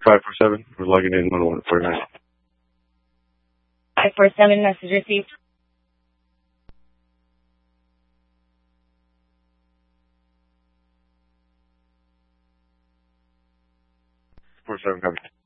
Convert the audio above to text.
547. We're logging in 1149. 547, message received. 47 copy.